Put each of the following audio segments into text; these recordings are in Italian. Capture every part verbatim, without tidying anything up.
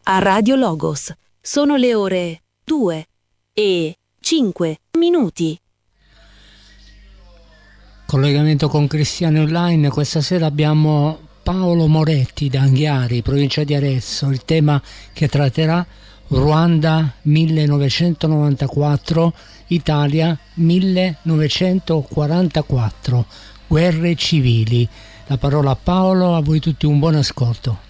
a Radio Logos. Sono le ore due e cinque minuti. Collegamento con Cristiani Online. Questa sera abbiamo Paolo Moretti da Anghiari, provincia di Arezzo. Il tema che tratterà: Ruanda millenovecentonovantaquattro, Italia millenovecentoquarantaquattro, guerre civili. La parola a Paolo, a voi tutti un buon ascolto.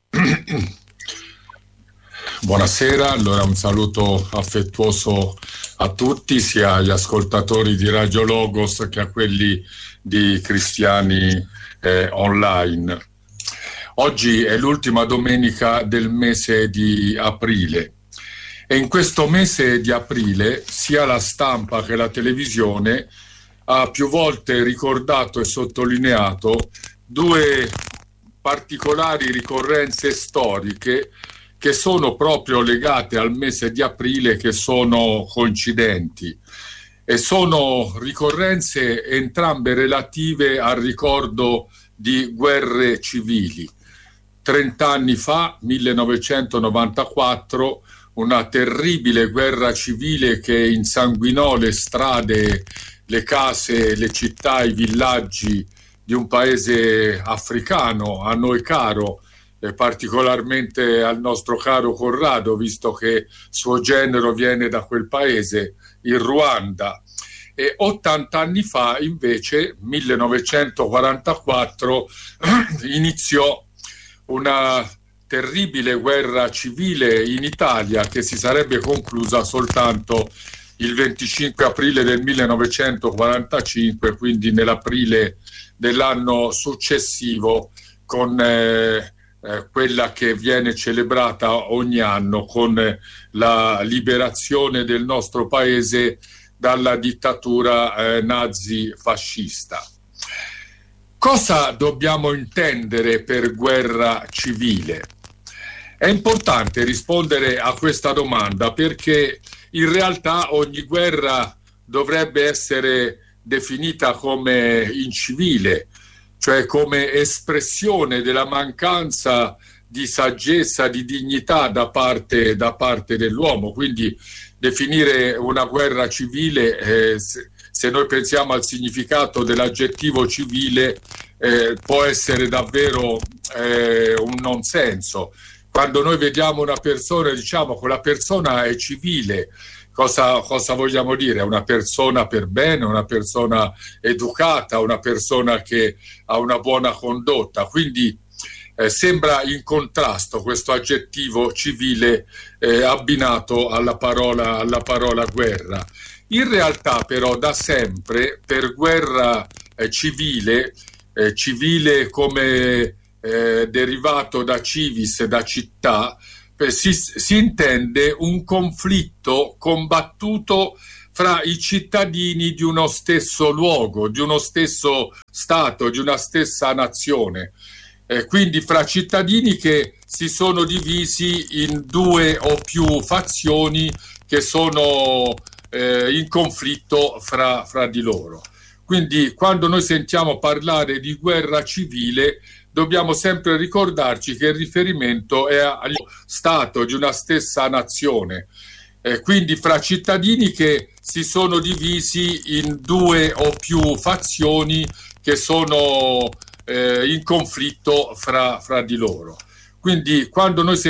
Buonasera, allora un saluto affettuoso a tutti, sia agli ascoltatori di Radio Logos che a quelli di Cristiani eh, Online. Oggi è l'ultima domenica del mese di aprile e in questo mese di aprile sia la stampa che la televisione ha più volte ricordato e sottolineato due particolari ricorrenze storiche che sono proprio legate al mese di aprile, che sono coincidenti, e sono ricorrenze entrambe relative al ricordo di guerre civili. Trent'anni fa, millenovecentonovantaquattro, una terribile guerra civile che insanguinò le strade, le case, le città, i villaggi di un paese africano a noi caro, eh, particolarmente al nostro caro Corrado, visto che suo genero viene da quel paese, il Ruanda. E ottanta anni fa, invece, millenovecentoquarantaquattro, iniziò una terribile guerra civile in Italia che si sarebbe conclusa soltanto il venticinque aprile del millenovecentoquarantacinque, quindi nell'aprile dell'anno successivo, con eh, eh, quella che viene celebrata ogni anno con eh, la liberazione del nostro paese dalla dittatura eh, nazi-fascista. Cosa dobbiamo intendere per guerra civile? È importante rispondere a questa domanda perché in realtà ogni guerra dovrebbe essere definita come incivile, cioè come espressione della mancanza di saggezza, di dignità da parte, da parte dell'uomo. Quindi definire una guerra civile, eh, se, se noi pensiamo al significato dell'aggettivo civile, eh, può essere davvero eh, un non senso. Quando noi vediamo una persona e diciamo quella persona è civile, cosa, cosa vogliamo dire? Una persona per bene, una persona educata, una persona che ha una buona condotta. Quindi eh, sembra in contrasto questo aggettivo civile eh, abbinato alla parola, alla parola guerra. In realtà però da sempre per guerra eh, civile, eh, civile come Eh, derivato da civis, da città, eh, si, si intende un conflitto combattuto fra i cittadini di uno stesso luogo, di uno stesso stato, di una stessa nazione, eh, quindi fra cittadini che si sono divisi in due o più fazioni che sono eh, in conflitto fra, fra di loro. Quindi quando noi sentiamo parlare di guerra civile dobbiamo sempre ricordarci che il riferimento è allo stato di una stessa nazione, eh, quindi fra cittadini che si sono divisi in due o più fazioni che sono eh, in conflitto fra, fra di loro. Quindi quando noi